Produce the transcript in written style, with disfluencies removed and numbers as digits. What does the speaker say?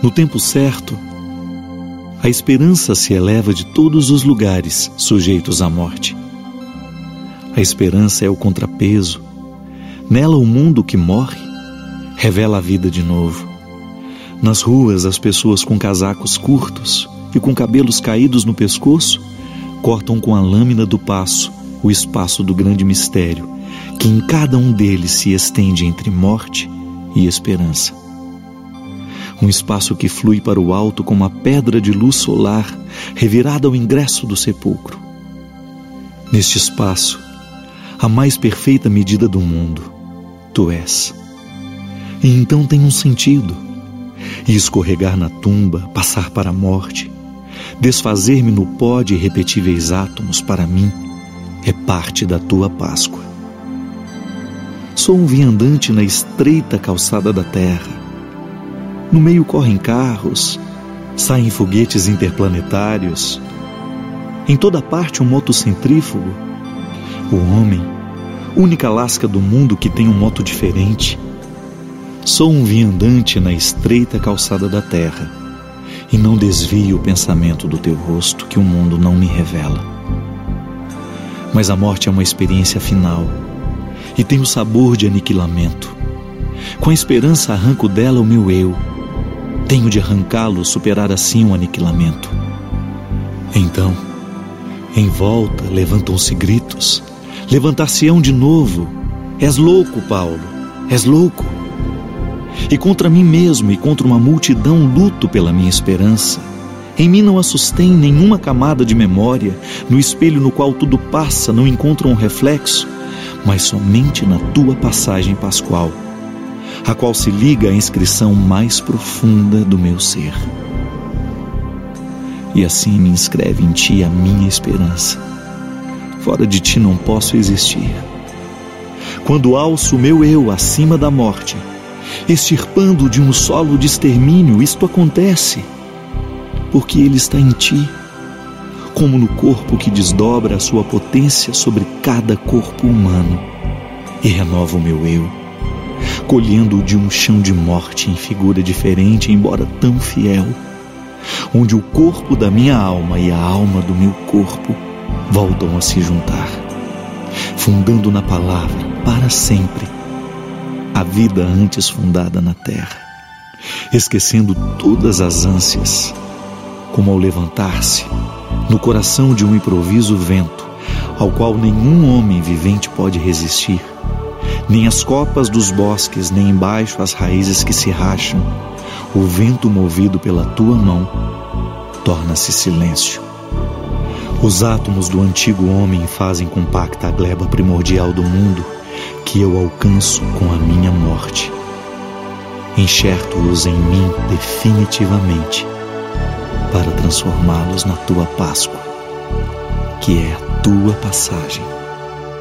No tempo certo, a esperança se eleva de todos os lugares sujeitos à morte. A esperança é o contrapeso. Nela, o mundo que morre revela a vida de novo. Nas ruas, as pessoas com casacos curtos e com cabelos caídos no pescoço cortam com a lâmina do paço o espaço do grande mistério que em cada um deles se estende entre morte e esperança. Um espaço que flui para o alto como a pedra de luz solar revirada ao ingresso do sepulcro. Neste espaço, a mais perfeita medida do mundo, tu és. E então tem um sentido. E escorregar na tumba, passar para a morte, desfazer-me no pó de irrepetíveis átomos, para mim, é parte da tua Páscoa. Sou um viandante na estreita calçada da terra. No meio correm carros, saem foguetes interplanetários. Em toda parte um motocentrífugo. O homem, única lasca do mundo que tem um moto diferente. Sou um viandante na estreita calçada da terra e não desvio o pensamento do teu rosto que o mundo não me revela. Mas a morte é uma experiência final e tem o sabor de aniquilamento. Com a esperança arranco dela o meu eu. Tenho de arrancá-lo, superar assim o aniquilamento. Então, em volta levantam-se gritos. Levantar-se-ão de novo. És louco, Paulo, és louco. E contra mim mesmo e contra uma multidão luto pela minha esperança. Em mim não a sustém nenhuma camada de memória. No espelho no qual tudo passa não encontra um reflexo, mas somente na tua passagem pascual, a qual se liga a inscrição mais profunda do meu ser. E assim me inscreve em ti a minha esperança. Fora de ti não posso existir. Quando alço o meu eu acima da morte, extirpando de um solo de extermínio, isto acontece porque ele está em ti, como no corpo que desdobra a sua potência sobre cada corpo humano e renova o meu eu, colhendo-o de um chão de morte em figura diferente, embora tão fiel, onde o corpo da minha alma e a alma do meu corpo voltam a se juntar, fundando na palavra para sempre a vida antes fundada na terra, esquecendo todas as ânsias, como ao levantar-se no coração de um improviso vento, ao qual nenhum homem vivente pode resistir, nem as copas dos bosques, nem embaixo as raízes que se racham. O vento movido pela tua mão torna-se silêncio. Os átomos do antigo homem fazem compacta a gleba primordial do mundo, que eu alcanço com a minha morte. Enxerto-os em mim definitivamente, para transformá-los na tua Páscoa, que é a tua passagem.